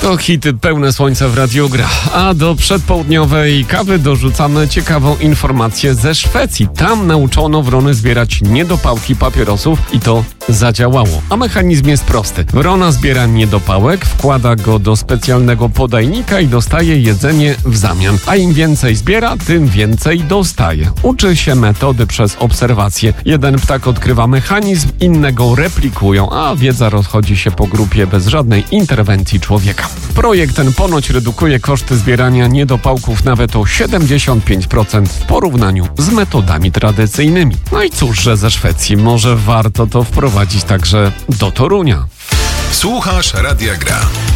To hity pełne słońca w Radiu Gra. A do przedpołudniowej kawy dorzucamy ciekawą informację ze Szwecji. Tam nauczono wrony zbierać niedopałki papierosów i to zadziałało. A mechanizm jest prosty. Wrona zbiera niedopałek, wkłada go do specjalnego podajnika i dostaje jedzenie w zamian. A im więcej zbiera, tym więcej dostaje. Uczy się metody przez obserwacje. Jeden ptak odkrywa mechanizm, innego replikują, a wiedza rozchodzi się po grupie bez żadnej interwencji człowieka. Projekt ten ponoć redukuje koszty zbierania niedopałków nawet o 75% w porównaniu z metodami tradycyjnymi. No i cóż, że ze Szwecji, może warto to wprowadzić także do Torunia. Słuchasz Radia Gra.